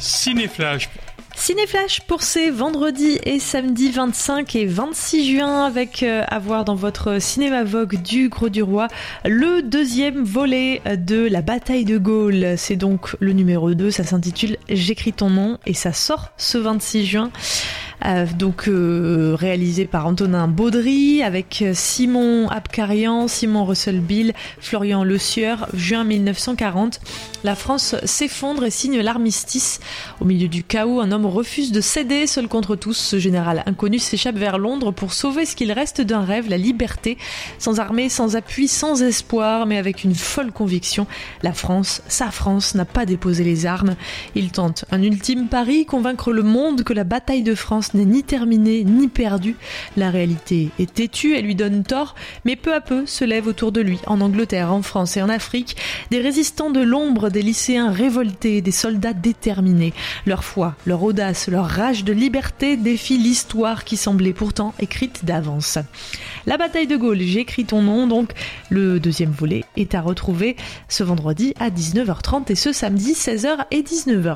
Cinéflash. Cinéflash pour ces vendredis et samedis 25 et 26 juin avec à voir dans votre cinéma Vogue du Gros du Roi le deuxième volet de la bataille de Gaulle. C'est donc le numéro 2, ça s'intitule J'écris ton nom et ça sort ce 26 juin. Réalisé par Antonin Baudry avec Simon Abkarian, Simon Russell-Bill, Florian Le Sieur. Juin 1940, la France s'effondre et signe l'armistice. Au milieu du chaos, un homme refuse de céder, seul contre tous. Ce général inconnu s'échappe vers Londres pour sauver ce qu'il reste d'un rêve, la liberté. Sans armée, sans appui, sans espoir, mais avec une folle conviction. La France, sa France, n'a pas déposé les armes. Il tente un ultime pari, convaincre le monde que la bataille de France n'est ni terminée ni perdue. La réalité est têtue, elle lui donne tort, mais peu à peu se lèvent autour de lui, en Angleterre, en France et en Afrique, des résistants de l'ombre, des lycéens révoltés, des soldats déterminés. Leur foi, leur audace, leur rage de liberté défient l'histoire qui semblait pourtant écrite d'avance. La bataille de Gaulle, j'écris ton nom, donc le deuxième volet est à retrouver ce vendredi à 19h30 et ce samedi 16h et 19h.